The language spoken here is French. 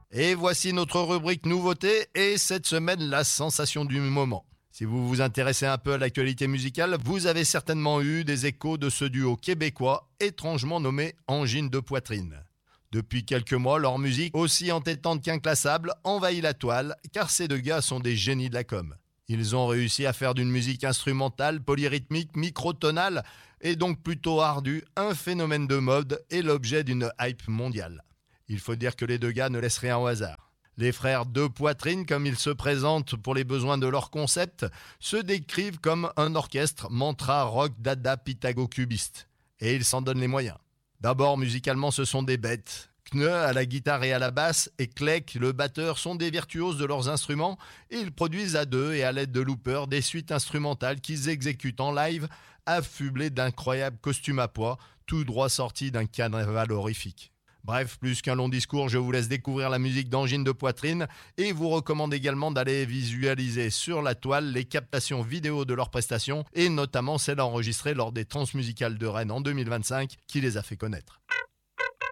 Et voici notre rubrique nouveauté et cette semaine la sensation du moment. Si vous vous intéressez un peu à l'actualité musicale, vous avez certainement eu des échos de ce duo québécois étrangement nommé Angine de Poitrine. Depuis quelques mois, leur musique, aussi entêtante qu'inclassable, envahit la toile car ces deux gars sont des génies de la com. Ils ont réussi à faire d'une musique instrumentale, polyrythmique, microtonale et donc plutôt ardue un phénomène de mode et l'objet d'une hype mondiale. Il faut dire que les deux gars ne laissent rien au hasard. Les frères de Poitrine, comme ils se présentent pour les besoins de leur concept, se décrivent comme un orchestre mantra rock dada pythago-cubiste. Et ils s'en donnent les moyens. D'abord, musicalement, ce sont des bêtes. Kneu à la guitare et à la basse et Kleck, le batteur, sont des virtuoses de leurs instruments et ils produisent à deux et à l'aide de loopers des suites instrumentales qu'ils exécutent en live, affublés d'incroyables costumes à pois, tout droit sortis d'un carnaval horrifique. Bref, plus qu'un long discours, je vous laisse découvrir la musique d'Angine de Poitrine et vous recommande également d'aller visualiser sur la toile les captations vidéo de leurs prestations et notamment celle enregistrée lors des Transmusicales de Rennes en 2025 qui les a fait connaître.